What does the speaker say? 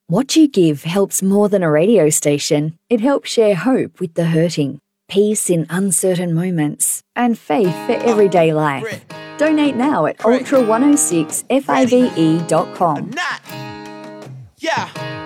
What you give helps more than a radio station. It helps share hope with the hurting, peace in uncertain moments, and faith for everyday life. Donate now at ultra106fave.com. Yeah.